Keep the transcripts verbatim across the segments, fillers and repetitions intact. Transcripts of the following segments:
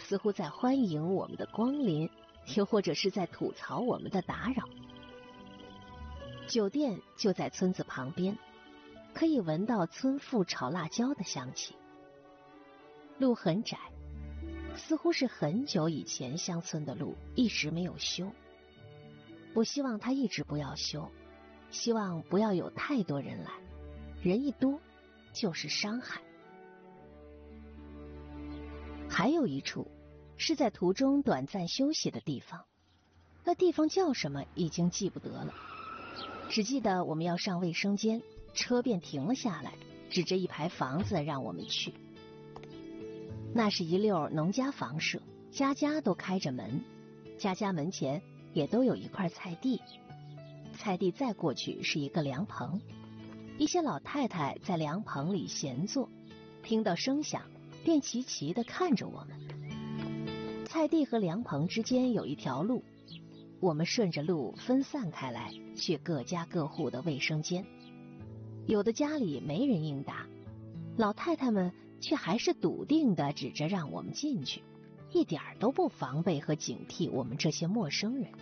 似乎在欢迎我们的光临，又或者是在吐槽我们的打扰。酒店就在村子旁边，可以闻到村妇炒辣椒的香气。路很窄，似乎是很久以前乡村的路，一直没有修。我希望它一直不要修，希望不要有太多人来，人一多就是伤害。还有一处是在途中短暂休息的地方，那地方叫什么已经记不得了，只记得我们要上卫生间，车便停了下来，指着一排房子让我们去。那是一溜农家房舍，家家都开着门，家家门前也都有一块菜地，菜地再过去是一个凉棚，一些老太太在凉棚里闲坐，听到声响便齐齐地看着我们。菜地和凉棚之间有一条路，我们顺着路分散开来，去各家各户的卫生间。有的家里没人应答，老太太们却还是笃定地指着让我们进去，一点都不防备和警惕我们这些陌生人。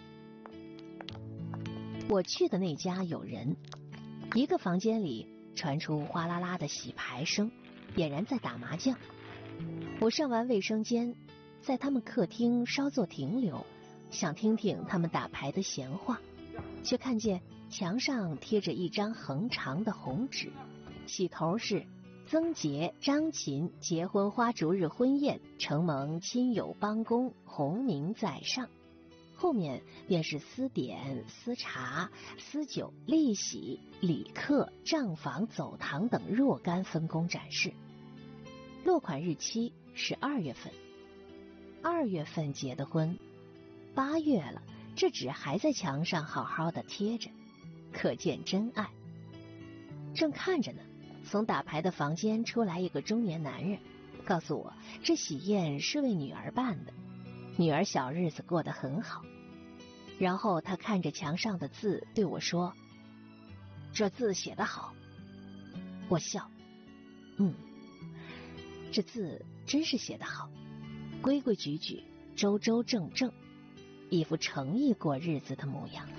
我去的那家有人，一个房间里传出哗啦啦的洗牌声，俨然在打麻将。我上完卫生间，在他们客厅稍作停留，想听听他们打牌的闲话，却看见墙上贴着一张横长的红纸，起头是曾杰、张琴结婚花烛日婚宴，承蒙亲友帮工，鸿名在上。后面便是私典、私茶、私酒、利息、礼客、账房、走堂等若干分工展示。落款日期是二月份，二月份结的婚，八月了，这纸还在墙上好好的贴着，可见真爱。正看着呢，从打牌的房间出来一个中年男人，告诉我这喜宴是为女儿办的，女儿小日子过得很好。然后他看着墙上的字对我说，这字写得好。我笑，嗯，这字真是写得好，规规矩矩，周周正正，一副诚意过日子的模样。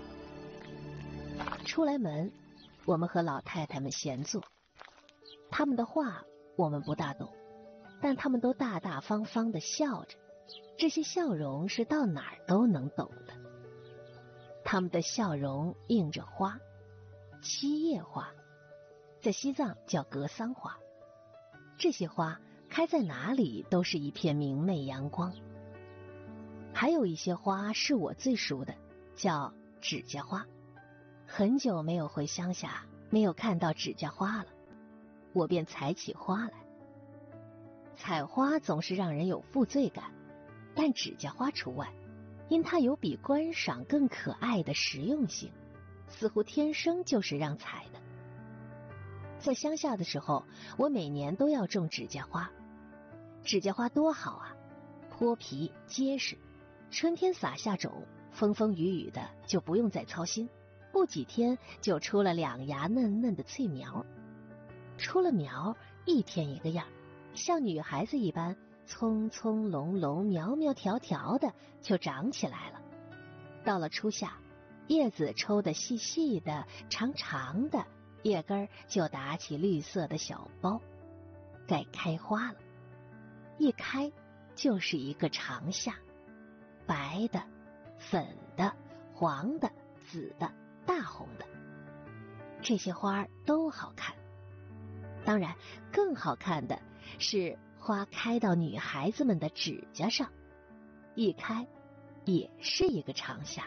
出来门，我们和老太太们闲坐，他们的话我们不大懂，但他们都大大方方地笑着，这些笑容是到哪儿都能懂的。他们的笑容映着花，七叶花，在西藏叫格桑花，这些花开在哪里都是一片明媚阳光。还有一些花是我最熟的，叫指甲花。很久没有回乡下，没有看到指甲花了，我便采起花来。采花总是让人有负罪感，但指甲花除外，因它有比观赏更可爱的实用性，似乎天生就是让采的。在乡下的时候，我每年都要种指甲花。指甲花多好啊，脱皮结实，春天撒下种，风风雨雨的就不用再操心，不几天就出了两芽嫩嫩的脆苗。出了苗，一天一个样，像女孩子一般葱葱茏茏苗苗条条的就长起来了。到了初夏，叶子抽得细细的长长的，叶根就打起绿色的小苞，该开花了。一开就是一个长夏，白的、粉的、黄的、紫的、大红的，这些花都好看。当然更好看的是花开到女孩子们的指甲上，一开也是一个长夏。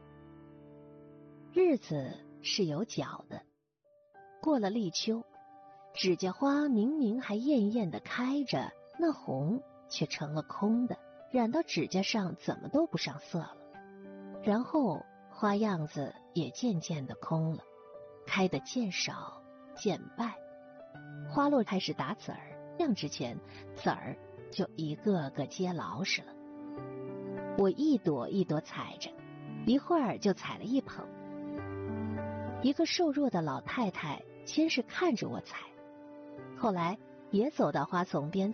日子是有脚的，过了立秋，指甲花明明还艳艳的开着，那红却成了空的，染到指甲上怎么都不上色了。然后花样子也渐渐的空了，开得渐少渐败，花落开始打籽儿，晾之前籽儿就一个个结老实了。我一朵一朵采着，一会儿就采了一捧。一个瘦弱的老太太先是看着我采，后来也走到花丛边